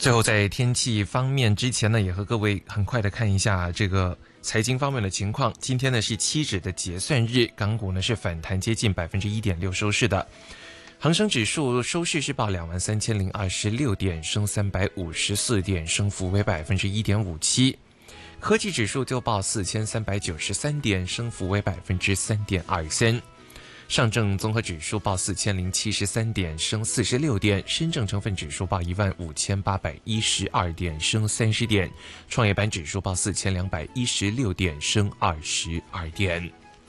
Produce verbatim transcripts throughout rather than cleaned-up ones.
最后在天气方面之前呢，也和各位很快的看一下这个财经方面的情况。今天呢是期指的结算日，港股呢是反弹接近 百分之一点六 收市的。恒生指数收市是报 两万三千零二十六 点，升三百五十四点，升幅为 百分之一点五七。科技指数就报四千三百九十三点，升幅为 百分之三点二三。上证综合指数报四千零七十三点，升四十六点；深证成分指数报一万五千八百一十二点，升三十点；创业板指数报四千两百一十六点，升二十二点。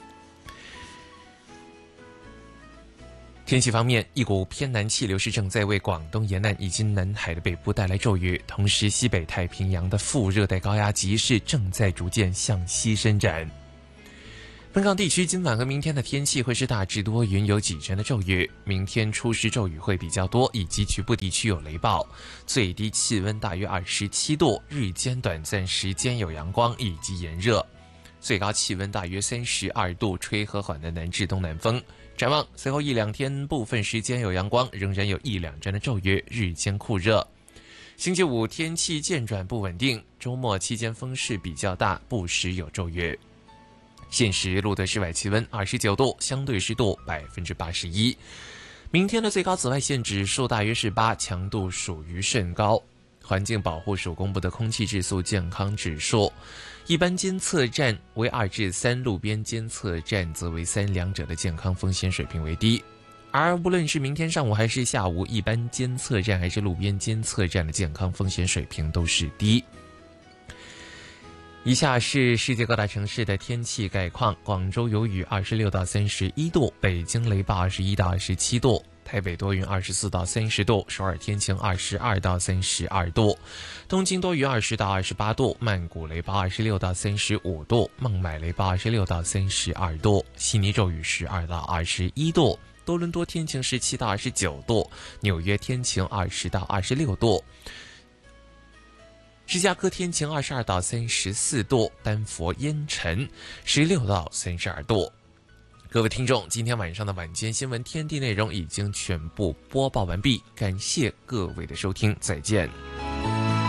天气方面，一股偏南气流是正在为广东沿岸以及南海的北部带来骤雨，同时西北太平洋的副热带高压脊是正在逐渐向西伸展。本港地区今晚和明天的天气会是大致多云，有几阵的骤雨。明天初时骤雨会比较多，以及局部地区有雷暴。最低气温大约二十七度，日间短暂时间有阳光以及炎热。最高气温大约三十二度，吹和缓的南至东南风。展望随后一两天，部分时间有阳光，仍然有一两阵的骤雨，日间酷热。星期五天气渐转不稳定，周末期间风势比较大，不时有骤雨。现时录得室外气温二十九度，相对湿度 百分之八十一。明天的最高紫外线指数大约是八，强度属于甚高。环境保护署公布的空气质素健康指数，一般监测站为二至三，路边监测站则为三，两者的健康风险水平为低。而无论是明天上午还是下午，一般监测站还是路边监测站的健康风险水平都是低。以下是世界各大城市的天气概况：广州有雨，二十六到三十一度；北京雷暴，二十一到二十七度；台北多云，二十四到三十度；首尔天晴，二十二到三十二度；东京多云，二十到二十八度；曼谷雷暴，二十六到三十五度；孟买雷暴，二十六到三十二度；悉尼骤雨，十二到二十一度；多伦多天晴，十七到二十九度；纽约天晴，二十到二十六度。芝加哥天晴，二十二到三十四度；丹佛烟尘，十六到三十二度。各位听众，今天晚上的晚间新闻天地内容已经全部播报完毕，感谢各位的收听，再见。